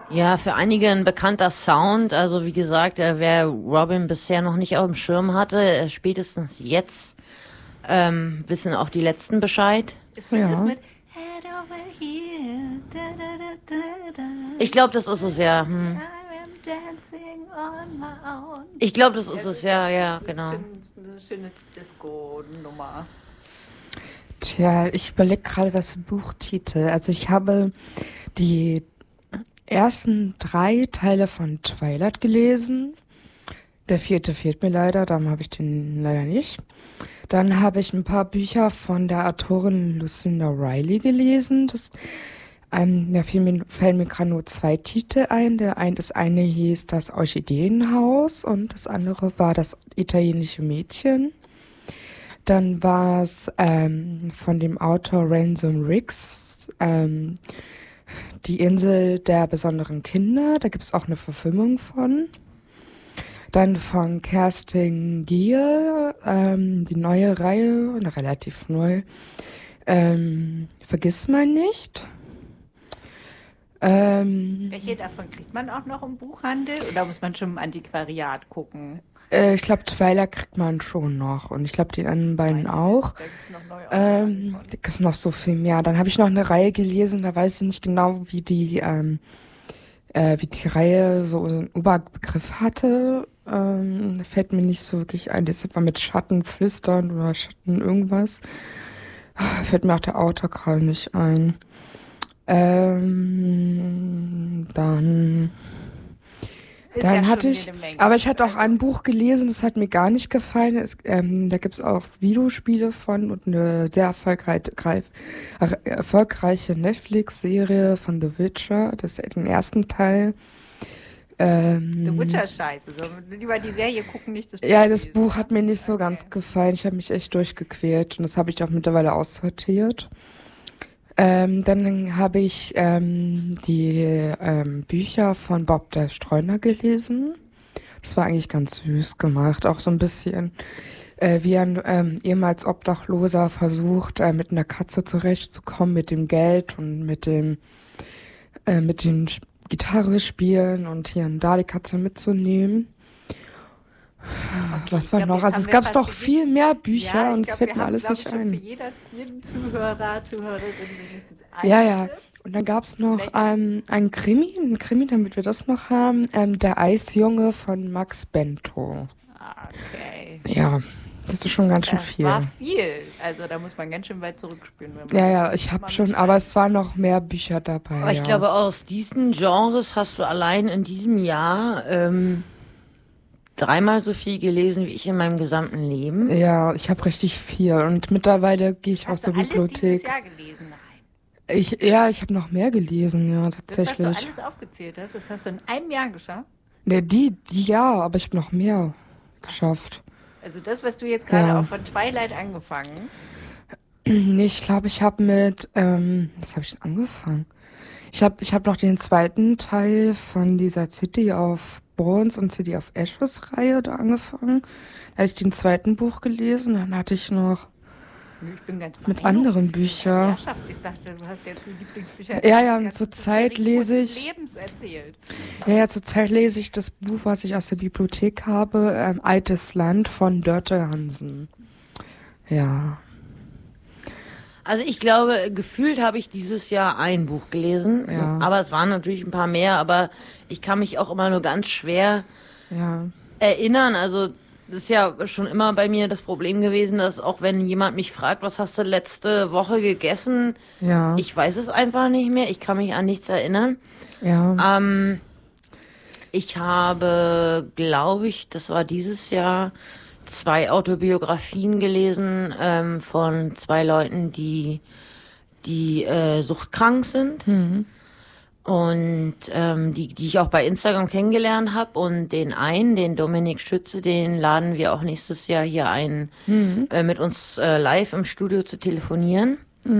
Ja, für einige ein bekannter Sound. Also wie gesagt, wer Robin bisher noch nicht auf dem Schirm hatte, spätestens jetzt wissen auch die Letzten Bescheid. Ist das das Ja. mit Head over here, da, da, da, da, da, Ich glaube, das ist es ja. I am dancing on my own. Ich glaube, das ist Es es ist ja, ganz ja, süß, genau. eine schöne Disco-Nummer. Tja, ich überlege gerade, was für Buchtitel. Also ich habe die ersten 3 Teile von Twilight gelesen. Der 4. fehlt mir leider, darum habe ich den leider nicht. Dann habe ich ein paar Bücher von der Autorin Lucinda Riley gelesen. Da fallen mir gerade nur 2 Titel ein. Das eine hieß Das Orchideenhaus und das andere war Das italienische Mädchen. Dann war es von dem Autor Ransom Riggs, Die Insel der besonderen Kinder. Da gibt es auch eine Verfilmung von. Dann von Kerstin Gier, die neue Reihe, relativ neu, Vergiss mal nicht. Welche davon kriegt man auch noch im Buchhandel oder muss man schon im Antiquariat gucken? Ich glaube, Twilight kriegt man schon noch und ich glaube, die anderen beiden auch. Da gibt es noch neue Da Auflagen gibt es noch so viel mehr. Dann habe ich noch eine Reihe gelesen, da weiß ich nicht genau, wie die Reihe so einen Oberbegriff hatte. Da fällt mir nicht so wirklich ein. Das war mit Schatten flüstern oder Schatten irgendwas. Fällt mir auch der Autor gerade nicht ein. Dann Ist ja hatte schon ich, eine Menge. aber ich hatte auch Also, ein Buch gelesen, das hat mir gar nicht gefallen. Da gibt's auch Videospiele von und eine sehr erfolgreiche Netflix-Serie von The Witcher. Das ist den ersten Teil. The Witcher ist scheiße. So, lieber die Serie gucken, nicht das Buch Ja, das lesen, Buch ne? hat mir nicht so ganz gefallen. Ich habe mich echt durchgequält und das habe ich auch mittlerweile aussortiert. Dann habe ich die Bücher von Bob der Streuner gelesen. Das war eigentlich ganz süß gemacht. Auch so ein bisschen, wie ein ehemals Obdachloser versucht, mit einer Katze zurechtzukommen, mit dem Geld und mit den Gitarre spielen und hier und da die Katze mitzunehmen. Was war Ich glaub, noch? jetzt Also haben es wir gab fast doch für viel mehr Bücher Ja, und ich es glaub, fällt wir mir haben, alles glaub nicht ich, schon ein. für jeden Zuhörer, Zuhörerin mindestens eine. Ja, ja. Und dann gab's noch Vielleicht- einen Krimi, damit wir das noch haben. Der Eisjunge von Max Bento. Okay. Ja, das ist schon ganz schön Das viel. war viel. Also da muss man ganz schön weit zurückspielen. Wenn man Ja, das ja, nicht ich immer habe schon, mitschreibt. aber es waren noch mehr Bücher dabei. Aber ich ja. glaube, aus diesen Genres hast du allein in diesem Jahr 3-mal so viel gelesen wie ich in meinem gesamten Leben. Ja, ich habe richtig viel und mittlerweile gehe ich aus Hast der du alles dieses Bibliothek. Jahr gelesen? Nein. Ich habe noch mehr gelesen, ja, Das, was du tatsächlich. alles aufgezählt hast, das hast du in einem Jahr geschafft? Ne, die ja, aber ich habe noch mehr geschafft. Also das, was du jetzt gerade Ja. auch von Twilight angefangen. Nee, ich glaube, ich habe was habe ich denn angefangen? Ich hab noch den zweiten Teil von dieser City of Bones und City of Ashes Reihe da angefangen. Da hatte ich den zweiten Buch gelesen, dann hatte ich noch, Ich bin ganz Mit beeindruckt, anderen wie viel Bücher. Herrschaft. Ich dachte, du hast jetzt die Lieblingsbücher Ja, deines ja, ganzen zur Zeit bisherigen lese kurzen ich- Lebens erzählt. ja, zurzeit lese ich das Buch, was ich aus der Bibliothek habe, Altes Land von Dörte Hansen. Ja. Also ich glaube, gefühlt habe ich dieses Jahr ein Buch gelesen, Ja. aber es waren natürlich ein paar mehr, aber ich kann mich auch immer nur ganz schwer Ja. erinnern. Also das ist ja schon immer bei mir das Problem gewesen, dass auch wenn jemand mich fragt, was hast du letzte Woche gegessen, Ja. ich weiß es einfach nicht mehr, ich kann mich an nichts erinnern. Ja. Ich habe, glaube ich, das war dieses Jahr, 2 Autobiografien gelesen von 2 Leuten, die suchtkrank sind. Und die ich auch bei Instagram kennengelernt habe. Und den Dominik Schütze, den laden wir auch nächstes Jahr hier ein, mit uns live im Studio zu telefonieren.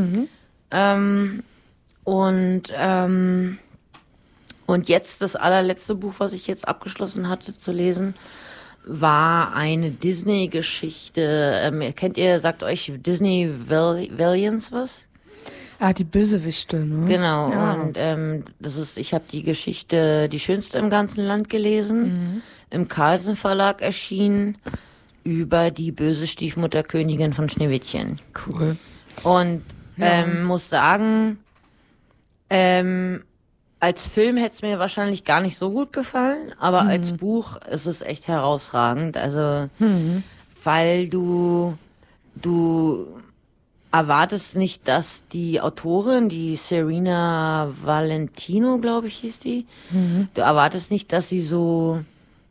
Und jetzt das allerletzte Buch, was ich jetzt abgeschlossen hatte zu lesen, war eine Disney-Geschichte. Sagt euch Disney Valiants was? Ah, die Bösewichte, ne? Genau, Ja. und ich habe die Geschichte Die schönste im ganzen Land gelesen, im Carlsen Verlag erschienen, über die böse Stiefmutter Königin von Schneewittchen. Cool. Und muss sagen, als Film hätte es mir wahrscheinlich gar nicht so gut gefallen, aber als Buch ist es echt herausragend. Also, weil du erwartest nicht, dass die Autorin, die Serena Valentino, glaube ich, hieß die, du erwartest nicht, dass sie so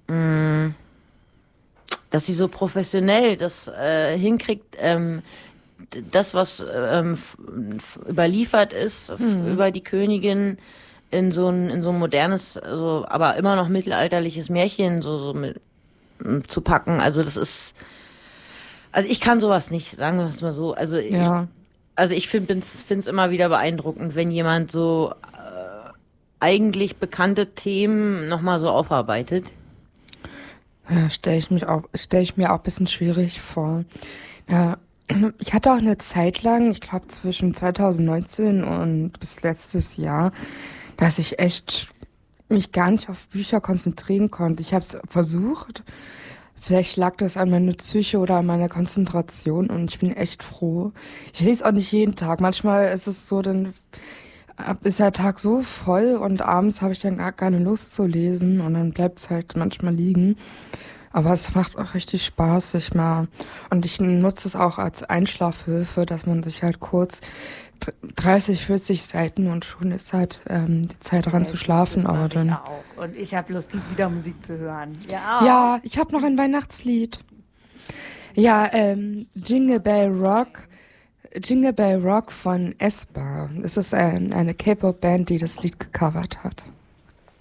professionell das hinkriegt, das, was überliefert ist über die Königin in so ein modernes, also, aber immer noch mittelalterliches Märchen so mit zu packen. Also das ist, also ich kann sowas nicht, sagen wir es mal so. Also ich find's immer wieder beeindruckend, wenn jemand so eigentlich bekannte Themen nochmal so aufarbeitet. Ja, stelle ich mir auch ein bisschen schwierig vor. Ja, ich hatte auch eine Zeit lang, ich glaube zwischen 2019 und bis letztes Jahr, dass ich echt mich gar nicht auf Bücher konzentrieren konnte. Ich habe es versucht. Vielleicht lag das an meiner Psyche oder an meiner Konzentration und ich bin echt froh. Ich lese auch nicht jeden Tag. Manchmal ist es so, dann ist der Tag so voll und abends habe ich dann gar keine Lust zu lesen und dann bleibt es halt manchmal liegen. Aber es macht auch richtig Spaß, sich mal, und ich nutze es auch als Einschlafhilfe, dass man sich halt kurz 30, 40 Seiten und schon ist halt die Zeit dran zu schlafen. Das Aber mache dann, ich auch. Und ich habe Lust, wieder Musik zu hören. Ja, auch. ja, ich habe noch ein Weihnachtslied. Ja, Jingle Bell Rock von Espa. Es ist eine K-Pop-Band, die das Lied gecovert hat.